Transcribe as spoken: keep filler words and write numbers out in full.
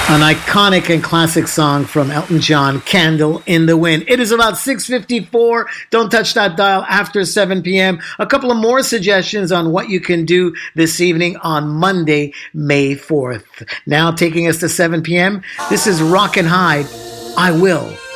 An iconic and classic song from Elton John, Candle in the Wind. It is about six fifty-four. Don't touch that dial after seven p.m. A couple of more suggestions on what you can do this evening on Monday, May fourth. Now taking us to seven p.m. This is Rock and Hide, I Will.